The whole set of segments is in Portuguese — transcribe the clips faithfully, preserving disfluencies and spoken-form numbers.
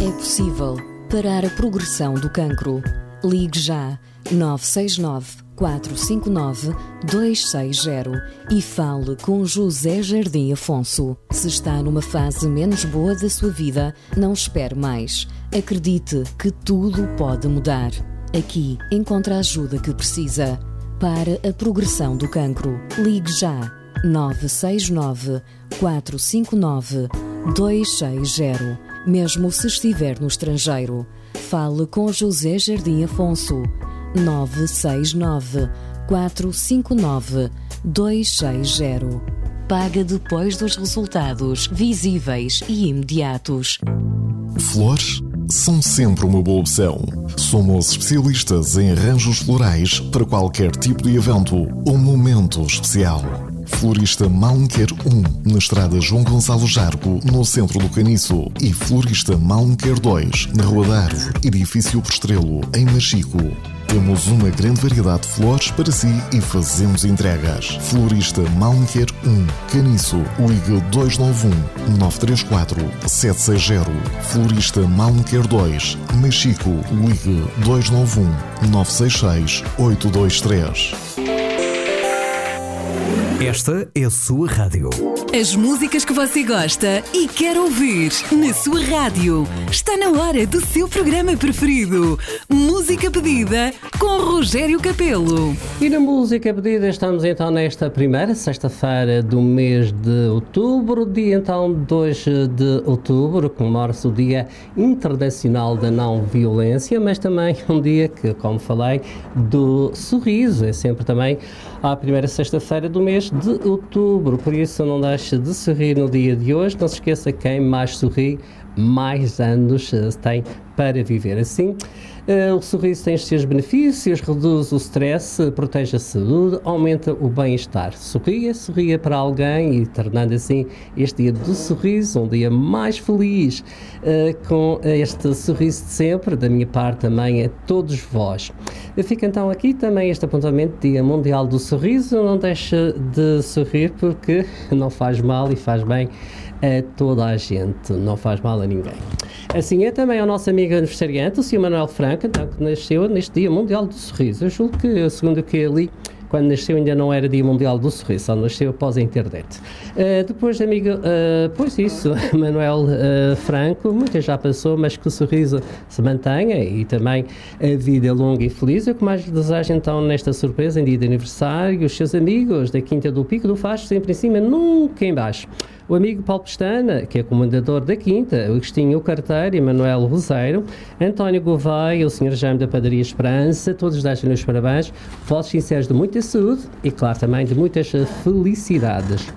É possível parar a progressão do cancro. Ligue já nove seis nove, quatro cinco nove, dois seis zero e fale com José Jardim Afonso. Se está numa fase menos boa da sua vida, não espere mais. Acredite que tudo pode mudar. Aqui encontra a ajuda que precisa para a progressão do cancro. Ligue já nove seis nove, quatro cinco nove, dois seis zero. Mesmo se estiver no estrangeiro, fale com José Jardim Afonso. nove seis nove, quatro cinco nove, dois seis zero. Paga depois dos resultados visíveis e imediatos. Flores são sempre uma boa opção. Somos especialistas em arranjos florais para qualquer tipo de evento ou momento especial. Florista Malmequer um, na estrada João Gonçalo Jargo, no centro do Caniço, e Florista Malmequer dois, na Rua da Árvore, edifício Postrelo, em Machico. Temos uma grande variedade de flores para si e fazemos entregas. Florista Malmequer um, Caniço, ligue dois nove um, nove três quatro, sete seis zero. Florista Malmequer dois, Machico, ligue dois nove um, nove seis seis, oito dois três. Esta é a sua rádio. As músicas que você gosta e quer ouvir na sua rádio. Está na hora do seu programa preferido. Música Pedida com Rogério Capelo. E na Música Pedida estamos então nesta primeira sexta-feira do mês de outubro, dia então dois de outubro, comemora-se o Dia Internacional da Não Violência, mas também um dia que, como falei, do sorriso. É sempre também a primeira sexta-feira do mês de outubro, por isso não deixe de sorrir no dia de hoje. Não se esqueça, quem mais sorri, mais anos tem para viver. Assim, uh, o sorriso tem os seus benefícios, reduz o stress, protege a saúde, aumenta o bem-estar. Sorria, sorria para alguém e tornando assim este dia do sorriso um dia mais feliz, uh, com este sorriso de sempre, da minha parte também a todos vós. Fica então aqui também este apontamento, Dia Mundial do Sorriso. Não deixe de sorrir porque não faz mal e faz bem a toda a gente, não faz mal a ninguém. Assim é também a nossa amiga aniversariante, o senhor Manuel Franco, então, que nasceu neste Dia Mundial do Sorriso. Eu julgo que, segundo o que eu li, quando nasceu ainda não era Dia Mundial do Sorriso, só nasceu após a internet. Uh, depois, amigo, uh, pois isso, Manuel uh, Franco, muita já passou, mas que o sorriso se mantenha e também a vida longa e feliz. Eu que mais desejo então nesta surpresa, em dia de aniversário, os seus amigos da Quinta do Pico do Facho, sempre em cima, nunca em baixo. O amigo Paulo Pestana, que é comandador da Quinta, o Agostinho Carteiro e Manuel Roseiro, António Gouveia, o senhor Jaime da Padaria Esperança, todos deixam os parabéns, votos sinceros de muita saúde e, claro, também de muitas felicidades.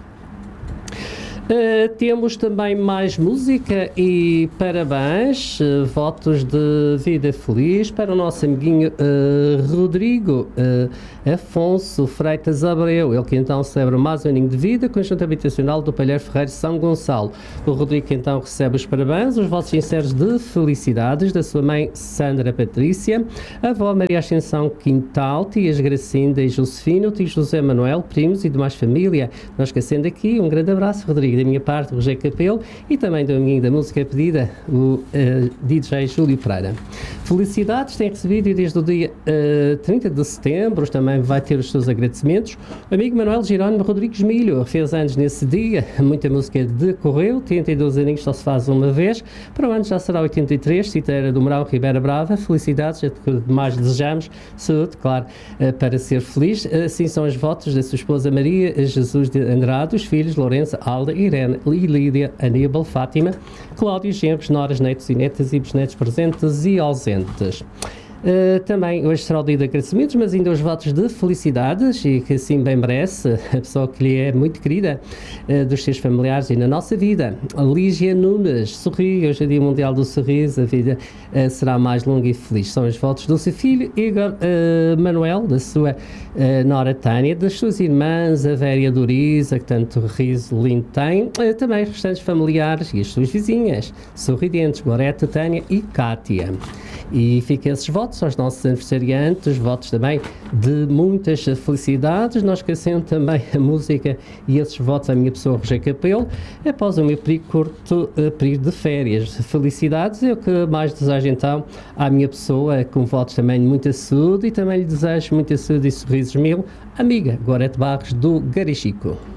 Uh, temos também mais música e parabéns, uh, votos de vida feliz para o nosso amiguinho uh, Rodrigo uh, Afonso Freitas Abreu, ele que então celebra mais um aninho de vida, conjunto habitacional do Palheiro Ferreiro São Gonçalo. O Rodrigo que então recebe os parabéns, os votos sinceros de felicidades da sua mãe Sandra Patrícia, a avó Maria Ascensão Quintal, tias Gracinda e Josefino, tio José Manuel, primos e demais família. Não esquecendo aqui, um grande abraço, Rodrigo, da minha parte, o Rogério Capelo, e também do amiguinho da música pedida, o uh, D J Júlio Pereira. Felicidades, tem recebido desde o dia uh, trinta de setembro, também vai ter os seus agradecimentos. O amigo Manuel Jerónimo Rodrigues Milho fez anos nesse dia, muita música decorreu, trinta e dois aninhos só se faz uma vez, para o ano já será oitenta e três, Citeira do Mourão, Ribeira Brava. Felicidades, é o que mais desejamos, saúde, claro, uh, para ser feliz. Assim são os votos da sua esposa Maria Jesus de Andrade, os filhos Lourenço, Alda, Irene e Lídia, Aníbal, Fátima, Cláudio, genros, noras, netos e netas e bisnetos presentes e ausentes. Uh, também hoje será o dia de agradecimentos, mas ainda os votos de felicidades e que assim bem merece a pessoa que lhe é muito querida, uh, dos seus familiares e na nossa vida. Lígia Nunes, sorri, hoje é Dia Mundial do Sorriso, a vida uh, será mais longa e feliz. São os votos do seu filho Igor uh, Manuel, da sua uh, nora Tânia, das suas irmãs, a Vera e a Dorisa, que tanto riso lindo tem, uh, também os restantes familiares e as suas vizinhas, sorridentes, Goreta, Tânia e Cátia. E fiquem esses votos votos aos nossos aniversariantes, votos também de muitas felicidades, não esquecendo também a música e esses votos à minha pessoa, Rogério Capelo, após o meu período curto uh, período de férias. Felicidades, é o que mais desejo então à minha pessoa, com votos também de muita saúde, e também lhe desejo muita saúde e sorrisos mil, amiga Gorete Barros do Garichico.